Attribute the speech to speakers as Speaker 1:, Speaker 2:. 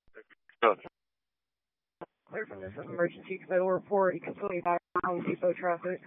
Speaker 1: Clear from this emergency code report. You can still be back on depot traffic.